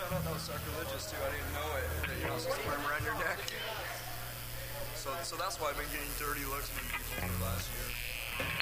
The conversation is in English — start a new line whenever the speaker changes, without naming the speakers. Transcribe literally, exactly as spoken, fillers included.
found out that was sacrilegious too. I didn't know it. That you're not supposed to wear them around your neck. So, so that's why I've been getting dirty looks from people for the last year.